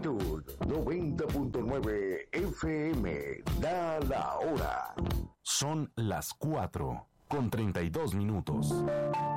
Plenitud 90.9 FM. Da la hora. Son las 4:32.